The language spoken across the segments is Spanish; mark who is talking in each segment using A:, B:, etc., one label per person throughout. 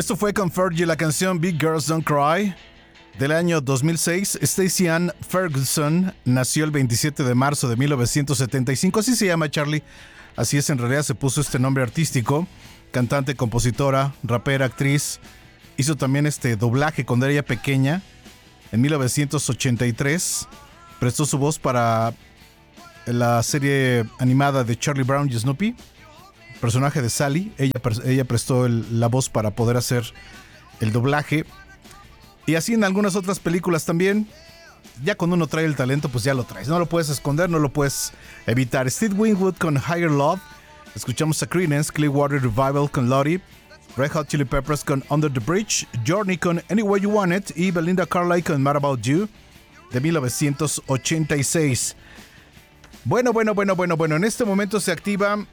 A: Esto fue con Fergie, la canción Big Girls Don't Cry del año 2006. Stacey Ann Ferguson nació el 27 de marzo de 1975. Así se llama, Charlie. Así es, en realidad se puso este nombre artístico. Cantante, compositora, rapera, actriz. Hizo también doblaje cuando era ella pequeña. En 1983 prestó su voz para la serie animada de Charlie Brown y Snoopy. Personaje de Sally. Ella prestó la voz para poder hacer el doblaje. Y así en algunas otras películas también. Ya cuando uno trae el talento, pues ya lo traes. No lo puedes esconder, no lo puedes evitar. Steve Winwood con Higher Love. Escuchamos a Creedence Clearwater Revival con Lottie. Red Hot Chili Peppers con Under the Bridge. Journey con Anywhere You Want It. Y Belinda Carlisle con Mad About You de 1986. Bueno. En este momento se activa.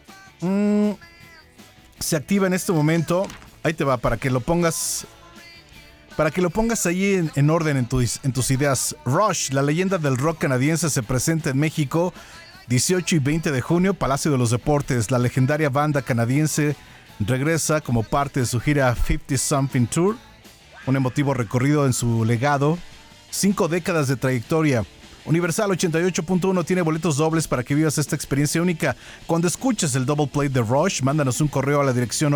A: Se activa en este momento. Ahí te va, para que lo pongas. Para que lo pongas ahí en orden en tus ideas. Rush, la leyenda del rock canadiense, se presenta en México 18 y 20 de junio, Palacio de los Deportes. La legendaria banda canadiense regresa como parte de su gira 50 Something Tour. Un emotivo recorrido en su legado. 5 décadas de trayectoria. Universal 88.1 tiene boletos dobles para que vivas esta experiencia única. Cuando escuches el double play de Rush, mándanos un correo a la dirección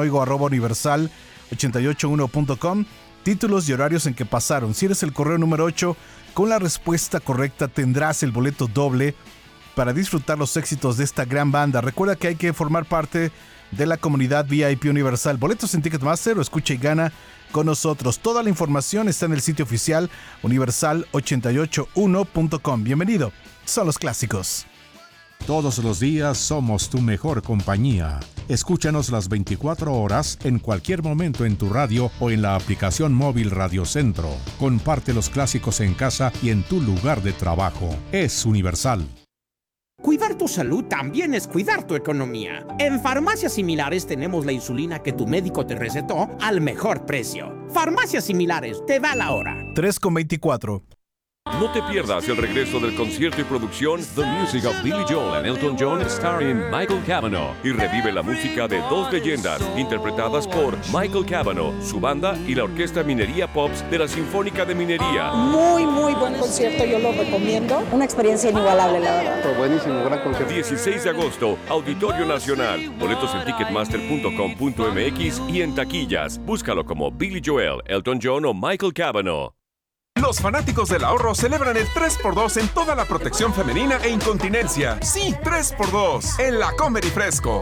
A: oigo@universal881.com. Títulos y horarios en que pasaron. Si eres el correo número 8, con la respuesta correcta tendrás el boleto doble para disfrutar los éxitos de esta gran banda. Recuerda que hay que formar parte de la comunidad VIP Universal. Boletos en Ticketmaster o escucha y gana con nosotros. Toda la información está en el sitio oficial universal881.com. Bienvenido. Son los clásicos.
B: Todos los días somos tu mejor compañía. Escúchanos las 24 horas en cualquier momento en tu radio o en la aplicación móvil Radio Centro. Comparte los clásicos en casa y en tu lugar de trabajo. Es Universal.
C: Cuidar tu salud también es cuidar tu economía. En Farmacias Similares tenemos la insulina que tu médico te recetó al mejor precio. Farmacias Similares, te da la hora.
A: 3:24.
D: No te pierdas el regreso del concierto y producción The Music of Billy Joel and Elton John starring Michael Cavanaugh, y revive la música de dos leyendas interpretadas por Michael Cavanaugh, su banda y la Orquesta Minería Pops de la Sinfónica de Minería.
E: Muy buen concierto, yo lo recomiendo. Una experiencia inigualable, la verdad.
F: Fue buenísimo, gran concierto.
D: 16 de agosto, Auditorio Nacional. Boletos en ticketmaster.com.mx y en taquillas. Búscalo como Billy Joel, Elton John o Michael Cavanaugh.
G: Los fanáticos del ahorro celebran el 3x2 en toda la protección femenina e incontinencia. Sí, 3x2 en la Comer y Fresco.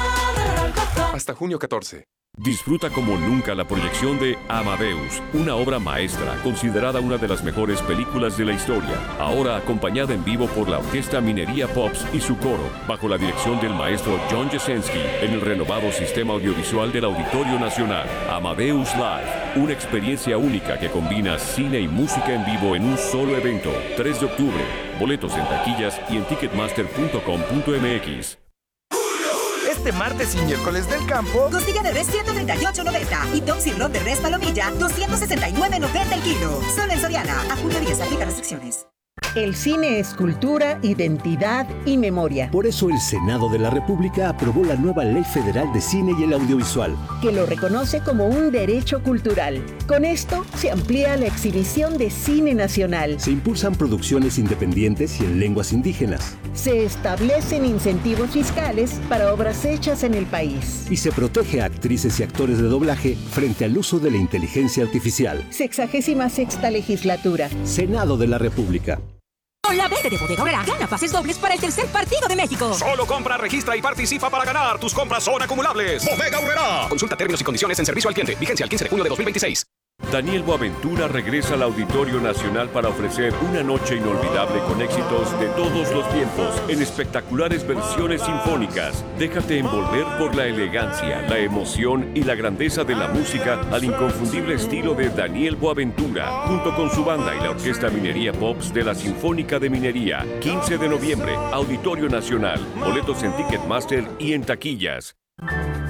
G: Hasta junio 14.
D: Disfruta como nunca la proyección de Amadeus, una obra maestra considerada una de las mejores películas de la historia, ahora acompañada en vivo por la Orquesta Minería Pops y su coro, bajo la dirección del maestro John Jasenski, en el renovado sistema audiovisual del Auditorio Nacional. Amadeus Live, una experiencia única que combina cine y música en vivo en un solo evento. 3 de octubre, boletos en taquillas y en ticketmaster.com.mx.
H: Este martes y miércoles del campo,
I: costilla de res 138.90 y top sirloin de res palomilla 269.90 el kilo. Solo en Soriana. A junio 10 aplica restricciones.
J: El cine es cultura, identidad y memoria.
K: Por eso el Senado de la República aprobó la nueva Ley Federal de Cine y el Audiovisual,
J: que lo reconoce como un derecho cultural. Con esto se amplía la exhibición de cine nacional.
K: Se impulsan producciones independientes y en lenguas indígenas.
J: Se establecen incentivos fiscales para obras hechas en el país.
K: Y se protege a actrices y actores de doblaje frente al uso de la inteligencia artificial.
J: 66ª legislatura.
K: Senado de la República.
I: Con la verde de Bodega Aurrerá, gana pases dobles para el tercer partido de México.
G: Solo compra, registra y participa para ganar. Tus compras son acumulables. Bodega Aurrerá. Consulta términos y condiciones en servicio al cliente. Vigencia el 15 de junio de 2026.
D: Daniel Boaventura regresa al Auditorio Nacional para ofrecer una noche inolvidable con éxitos de todos los tiempos en espectaculares versiones sinfónicas. Déjate envolver por la elegancia, la emoción y la grandeza de la música al inconfundible estilo de Daniel Boaventura, junto con su banda y la Orquesta Minería Pops de la Sinfónica de Minería. 15 de noviembre, Auditorio Nacional. Boletos en Ticketmaster y en taquillas.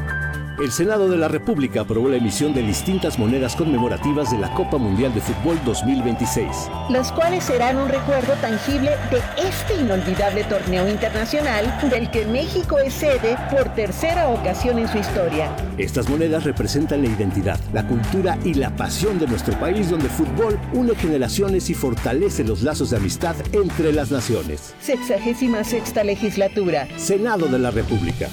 K: El Senado de la República aprobó la emisión de distintas monedas conmemorativas de la Copa Mundial de Fútbol 2026.
J: Las cuales serán un recuerdo tangible de este inolvidable torneo internacional del que México es sede por tercera ocasión en su historia.
K: Estas monedas representan la identidad, la cultura y la pasión de nuestro país, donde el fútbol une generaciones y fortalece los lazos de amistad entre las naciones.
J: 66ª legislatura.
K: Senado de la República.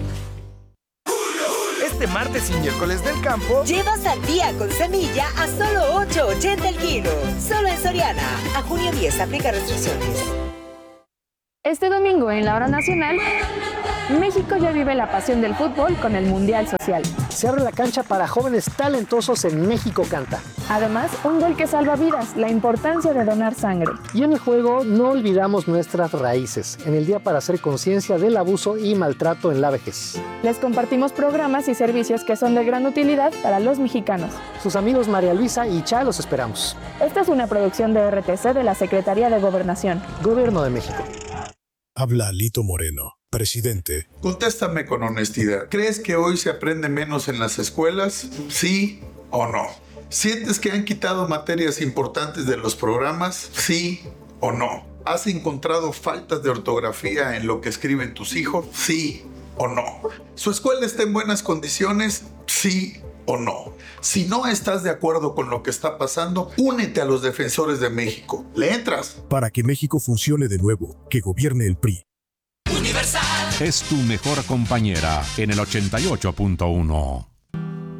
H: Este martes y miércoles del campo,
I: lleva sandía con semilla a solo $8.80 el kilo. Solo en Soriana. A junio 10 aplica restricciones.
F: Este domingo en la Hora Nacional, México ya vive la pasión del fútbol con el Mundial Social.
L: Se abre la cancha para jóvenes talentosos en México Canta.
F: Además, un gol que salva vidas, la importancia de donar sangre.
L: Y en el juego no olvidamos nuestras raíces, en el día para hacer conciencia del abuso y maltrato en la vejez.
F: Les compartimos programas y servicios que son de gran utilidad para los mexicanos.
L: Sus amigos María Luisa y Cha los esperamos.
F: Esta es una producción de RTC de la Secretaría de Gobernación.
L: Gobierno de México.
M: Habla Alito Moreno, presidente.
N: Contéstame con honestidad. ¿Crees que hoy se aprende menos en las escuelas? ¿Sí o no? ¿Sientes que han quitado materias importantes de los programas? ¿Sí o no? ¿Has encontrado faltas de ortografía en lo que escriben tus hijos? ¿Sí o no? ¿Su escuela está en buenas condiciones? ¿Sí o no? Si no estás de acuerdo con lo que está pasando, únete a los defensores de México. ¿Le entras?
M: Para que México funcione de nuevo, que gobierne el PRI.
B: Es tu mejor compañera en el 88.1.